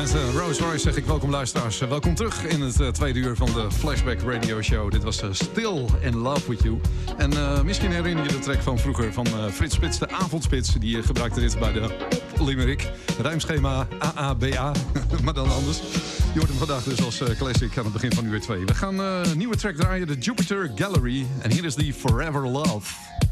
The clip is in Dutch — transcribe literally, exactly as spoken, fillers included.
met uh, Rose Royce zeg ik welkom luisteraars. Uh, welkom terug in het uh, tweede uur van de Flashback Radio Show. Dit was uh, Still in Love With You. En uh, misschien herinner je de track van vroeger van uh, Frits Spits, de avondspits. Die uh, gebruikte dit bij de Limerick. Rijmschema A A B A, maar dan anders. Je hoort hem vandaag dus als uh, classic aan het begin van uur twee. We gaan uh, een nieuwe track draaien, de Jupiter Gallery. En hier is die Forever Love.